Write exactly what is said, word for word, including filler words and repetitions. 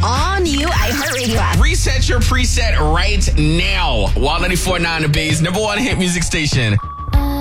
all new iHeartRadio app. Reset your preset right now. Wild ninety-four point nine, the Bay's number one hit music station.